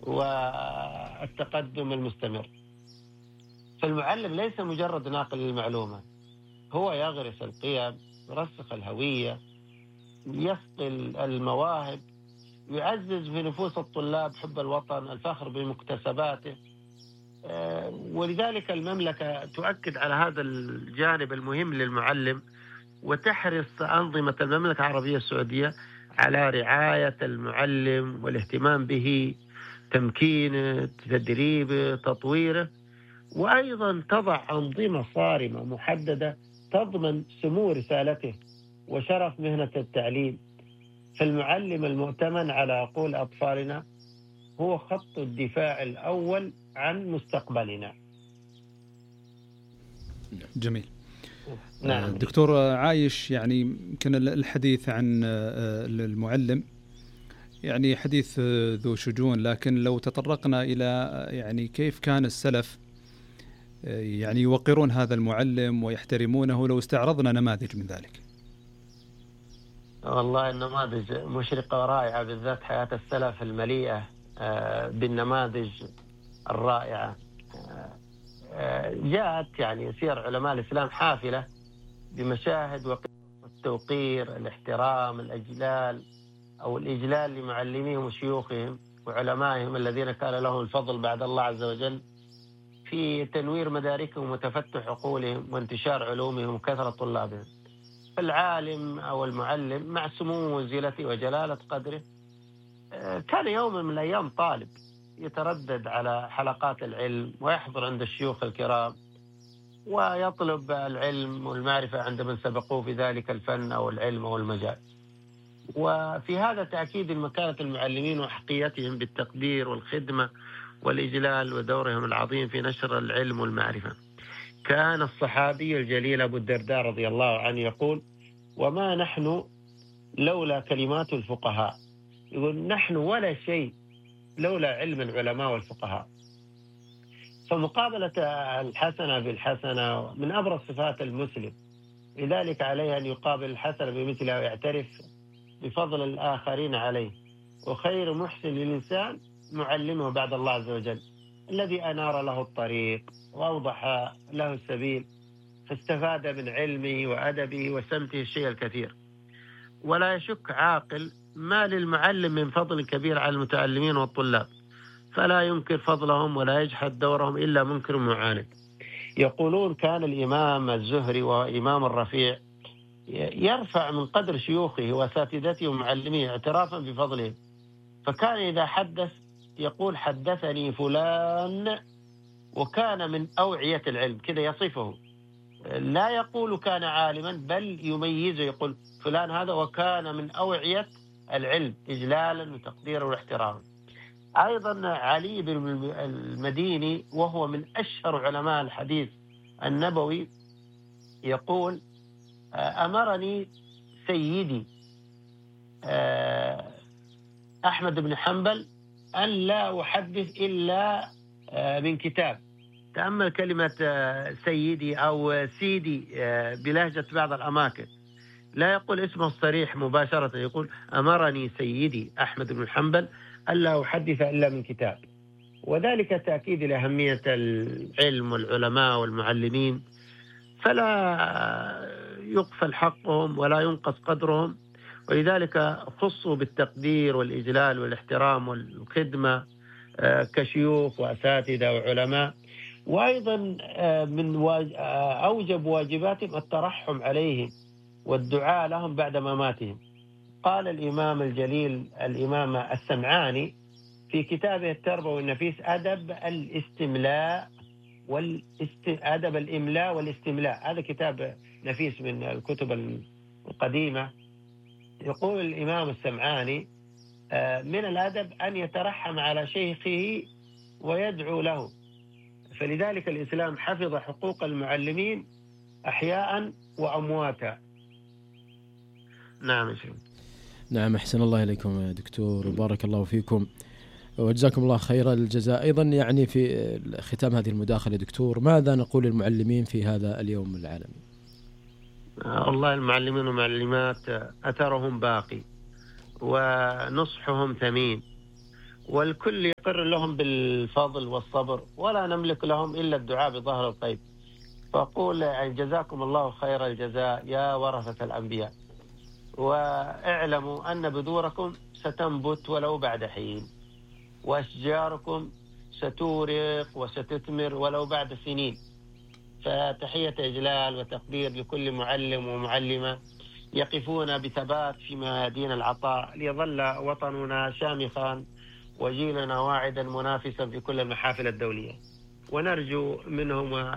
والتقدم المستمر. فالمعلم ليس مجرد ناقل للمعلومة، هو يغرس القيم، يرسخ الهوية، يسقي المواهب، يعزز في نفوس الطلاب حب الوطن، الفخر بمكتسباته. ولذلك المملكة تؤكد على هذا الجانب المهم للمعلم، وتحرص أنظمة المملكة العربية السعودية على رعاية المعلم والاهتمام به، تمكينه، تدريبه، تطويره، وأيضا تضع أنظمة صارمة محددة تضمن سمو رسالته وشرف مهنة التعليم. فالمعلم المؤتمن على عقول أطفالنا هو خط الدفاع الأول عن مستقبلنا. جميل. نعم دكتور عايش، يعني يمكن الحديث عن المعلم يعني حديث ذو شجون، لكن لو تطرقنا إلى يعني كيف كان السلف يعني يوقرون هذا المعلم ويحترمونه، لو استعرضنا نماذج من ذلك. والله النماذج مشرقة ورائعة، بالذات حياة السلف المليئة بالنماذج الرائعة. جاءت يعني سير علماء الإسلام حافلة بمشاهد وقصص التوقير، الاحترام، الإجلال أو الإجلال لمعلميهم وشيوخهم وعلمائهم الذين كان لهم الفضل بعد الله عز وجل في تنوير مداركهم وتفتح عقولهم وانتشار علومهم وكثرة طلابهم. العالم أو المعلم مع سمو منزلته وجلالة قدره كان يوما من الأيام طالب يتردد على حلقات العلم ويحضر عند الشيوخ الكرام ويطلب العلم والمعرفة عند من سبقوه في ذلك الفن أو العلم أو المجال. وفي هذا تأكيد مكانة المعلمين وحقيتهم بالتقدير والخدمة والإجلال ودورهم العظيم في نشر العلم والمعرفة. كان الصحابي الجليل أبو الدرداء رضي الله عنه يقول: وما نحن لولا كلمات الفقهاء. يقول نحن ولا شيء لولا علم العلماء والفقهاء. فمقابلة الحسنة بالحسنة من أبرز صفات المسلم، لذلك عليه أن يقابل الحسنة بمثلها ويعترف بفضل الآخرين عليه. وخير محسن للإنسان معلمه بعد الله عز وجل، الذي أنار له الطريق وأوضح له السبيل، فاستفاد من علمه وأدبه وسمته الشيء الكثير. ولا يشك عاقل ما للمعلم من فضل كبير على المتعلمين والطلاب، فلا ينكر فضلهم ولا يجحد دورهم إلا منكر معاند. يقولون كان الإمام الزهري وإمام الرفيع يرفع من قدر شيوخه وأساتذته ومعلميه اعترافا بفضلهم، فكان إذا حدث يقول حدثني فلان وكان من أوعية العلم، كذا يصفه، لا يقول كان عالما بل يميزه، يقول فلان هذا وكان من أوعية العلم إجلالا وتقديرا واحتراما. أيضا علي بن المديني وهو من أشهر علماء الحديث النبوي يقول: أمرني سيدي أحمد بن حنبل أن لا أحدث إلا من كتاب. تأمل كلمة سيدي أو سيدي بلهجة بعض الأماكن، لا يقول اسمه الصريح مباشرة، يقول أمرني سيدي أحمد بن حنبل ألا أحدث إلا من كتاب. وذلك تأكيد لأهمية العلم والعلماء والمعلمين، فلا يغفل حقهم ولا ينقص قدرهم، ولذلك خصوا بالتقدير والإجلال والاحترام والخدمة كشيوخ وأساتذة وعلماء. وأيضا من أوجب واجباتهم الترحم عليهم والدعاء لهم بعد مماتهم. قال الإمام الجليل الإمام السمعاني في كتابه التربوي النفيس: أدب الاستملاء أدب الإملاء والاستملاء. هذا كتاب نفيس من الكتب القديمة. يقول الإمام السمعاني: من الأدب أن يترحم على شيخه ويدعو له. فلذلك الإسلام حفظ حقوق المعلمين أحياء وأمواتا. نعم شيخ. نعم، أحسن الله إليكم يا دكتور وبارك الله فيكم وجزاكم الله خير الجزاء. أيضا يعني في ختام هذه المداخلة دكتور، ماذا نقول للمعلمين في هذا اليوم العالمي؟ والله المعلمين والمعلمات أثرهم باقي ونصحهم ثمين، والكل يقر لهم بالفضل والصبر، ولا نملك لهم إلا الدعاء بظهر الغيب. فأقول يعني جزاكم الله خير الجزاء يا ورثة الأنبياء، واعلموا أن بذوركم ستنبت ولو بعد حين، وأشجاركم ستورق وستثمر ولو بعد سنين. فتحية إجلال وتقدير لكل معلم ومعلمة يقفون بثبات في ميادين العطاء، ليظل وطننا شامخا وجيلنا واعدا منافسا في كل المحافل الدولية. ونرجو منهم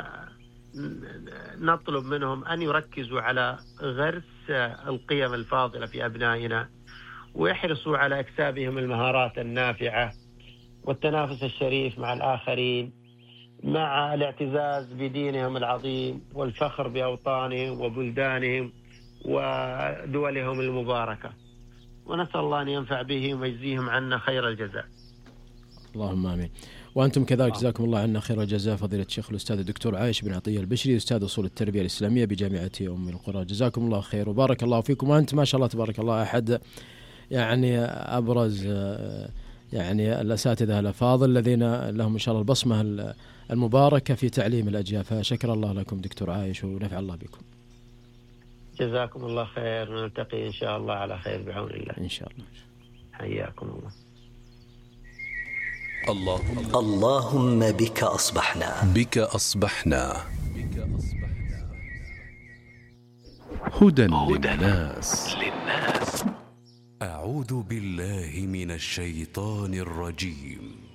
نطلب منهم أن يركزوا على غرس القيم الفاضلة في أبنائنا، ويحرصوا على اكتسابهم المهارات النافعة والتنافس الشريف مع الآخرين، مع الاعتزاز بدينهم العظيم والفخر بأوطانهم وبلدانهم ودولهم المباركة. ونسأل الله أن ينفع بهم ويجزيهم عنا خير الجزاء. اللهم آمين. وأنتم كذلك جزاكم الله عنا خير الجزاء فضيلة الشيخ الأستاذ الدكتور عايش بن عطية البشري، أستاذ أصول التربية الإسلامية بجامعة أم القرى. جزاكم الله خير وبارك الله فيكم. وأنت ما شاء الله تبارك الله أحد يعني أبرز يعني الأساتذة الأفاضل الذين لهم إن شاء الله البصمة المباركة في تعليم الأجيال، فشكر الله لكم دكتور عايش ونفع الله بكم. جزاكم الله خير، ونلتقي إن شاء الله على خير بعون الله إن شاء الله. حياكم الله. اللهم بك أصبحنا هدى للناس. أعوذ بالله من الشيطان الرجيم.